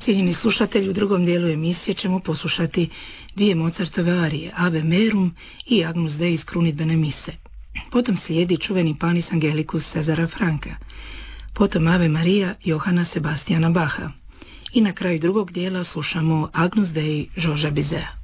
Cijenjeni slušatelji, u drugom dijelu emisije ćemo poslušati dvije Mozartove arije, Ave Merum i Agnus Dei iz krunidbene mise. Potom slijedi čuveni Panis Angelicus Cezara Franka, potom Ave Maria Johana Sebastiana Bacha i na kraju drugog dijela slušamo Agnus Dei Georgesa Bizeta.